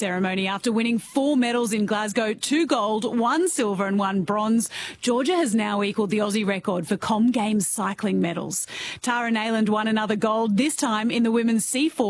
ceremony after winning 4 medals in Glasgow, 2 gold, 1 silver and 1 bronze. Georgia has now equalled the Aussie record for Com Games cycling medals. Tara Nayland won another gold, this time in the women's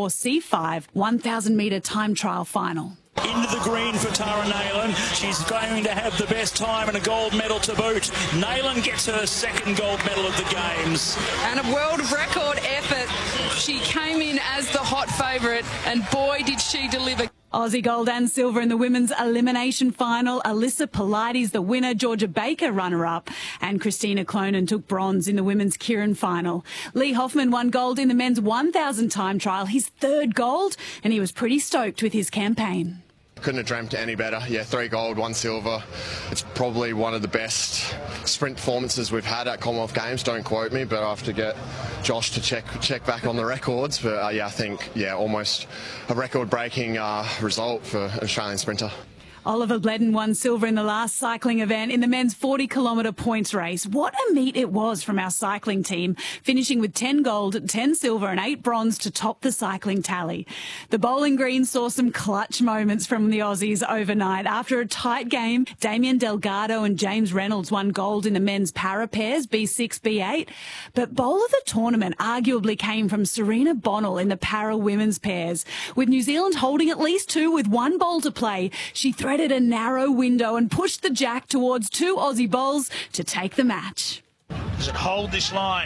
C4-C5 1,000-metre time trial final. Into the green for Tara Nayland. She's going to have the best time and a gold medal to boot. Nayland gets her second gold medal of the Games. And a world record effort. She came in as the hot favourite and boy did she deliver. Aussie gold and silver in the women's elimination final. Alyssa Polides, the winner, Georgia Baker, runner-up, and Christina Clonan took bronze in the women's Keirin final. Lee Hoffman won gold in the men's 1,000 time trial, his 3rd gold, and he was pretty stoked with his campaign. Couldn't have dreamt any better. Yeah, 3 gold, 1 silver. It's probably one of the best sprint performances we've had at Commonwealth Games. Don't quote me, but I have to get Josh to check back on the records. But yeah, I think almost a record-breaking result for an Australian sprinter. Oliver Bledden won silver in the last cycling event in the men's 40-kilometre points race. What a meet it was from our cycling team, finishing with 10 gold, 10 silver and 8 bronze to top the cycling tally. The Bowling Green saw some clutch moments from the Aussies overnight. After a tight game, Damien Delgado and James Reynolds won gold in the men's para pairs, B6, B8. But bowl of the tournament arguably came from Serena Bonnell in the para women's pairs. With New Zealand holding at least 2 with 1 bowl to play, she threaded a narrow window and pushed the jack towards 2 Aussie bowls to take the match. Does it hold this line?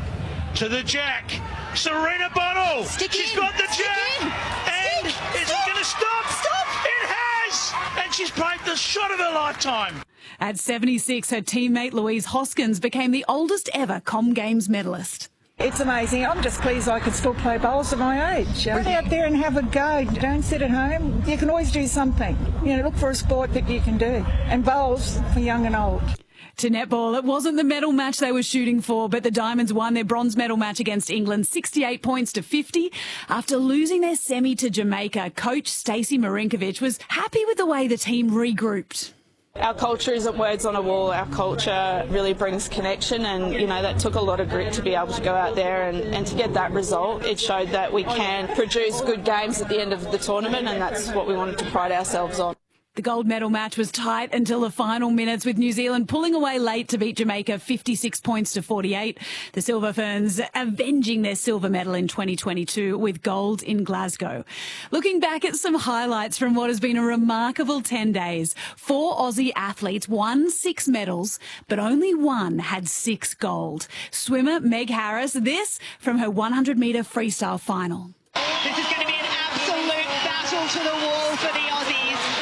To the jack. Serena Bonnell. She's got the jack. And is it going to stop? Stop. It has. And she's played the shot of her lifetime. At 76, her teammate Louise Hoskins became the oldest ever Com Games medalist. It's amazing. I'm just pleased I could still play bowls at my age. Get out there and have a go. Don't sit at home. You can always do something. Look for a sport that you can do. And bowls for young and old. To netball, it wasn't the medal match they were shooting for, but the Diamonds won their bronze medal match against England 68 points to 50. After losing their semi to Jamaica, coach Stacey Marinkovic was happy with the way the team regrouped. Our culture isn't words on a wall. Our culture really brings connection, and that took a lot of grit to be able to go out there and to get that result. It showed that we can produce good games at the end of the tournament, and that's what we wanted to pride ourselves on. The gold medal match was tight until the final minutes, with New Zealand pulling away late to beat Jamaica 56 points to 48. The Silver Ferns avenging their silver medal in 2022 with gold in Glasgow. Looking back at some highlights from what has been a remarkable 10 days, 4 Aussie athletes won 6 medals, but only 1 had 6 gold. Swimmer Meg Harris, this from her 100-metre freestyle final. This is going to be an absolute battle to the wall for the Aussies.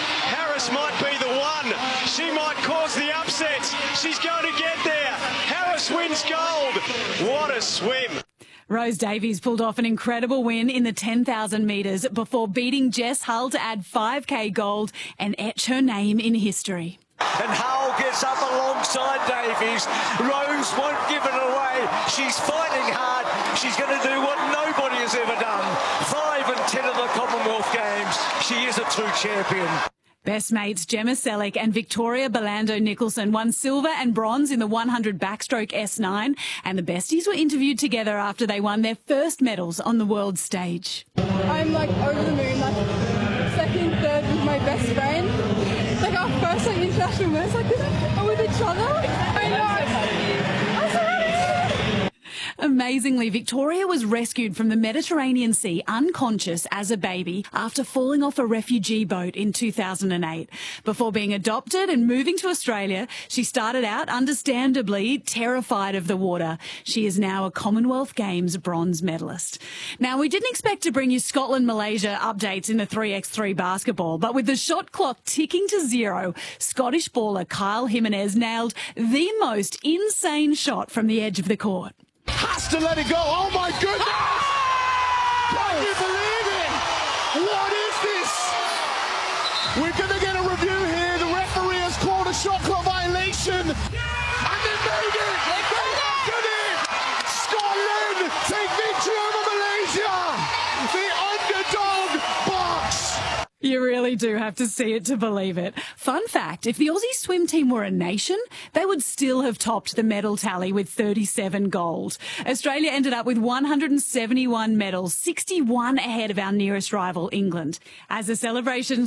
Might be the one. She might cause the upset. She's going to get there. Harris wins gold. What a swim. Rose Davies pulled off an incredible win in the 10,000 metres before beating Jess Hull to add 5k gold and etch her name in history. And Hull gets up alongside Davies. Rose won't give it away. She's fighting hard. She's going to do what nobody has ever done. 5 and 10 of the Commonwealth Games. She is a true champion. Best mates Gemma Selleck and Victoria Belando Nicholson won silver and bronze in the 100 backstroke S9, and the besties were interviewed together after they won their first medals on the world stage. I'm over the moon, second, third with my best friend. Our first international events like this, and with each other. I know. I'm so happy. Amazingly, Victoria was rescued from the Mediterranean Sea unconscious as a baby after falling off a refugee boat in 2008. Before being adopted and moving to Australia, she started out, understandably, terrified of the water. She is now a Commonwealth Games bronze medalist. Now, we didn't expect to bring you Scotland-Malaysia updates in the 3x3 basketball, but with the shot clock ticking to 0, Scottish baller Kyle Jimenez nailed the most insane shot from the edge of the court. Has to let it go. Oh my goodness! Can you believe it? What is this? We're going to get a review here. The referee has called a shot clock violation. And they made it! They did it! Scotland take victory over Malaysia! The underdog box! You really do have to see it to believe it. Fun fact, if the Aussie swim team were a nation, they would still have topped the medal tally with 37 gold. Australia ended up with 171 medals, 61 ahead of our nearest rival, England. As the celebrations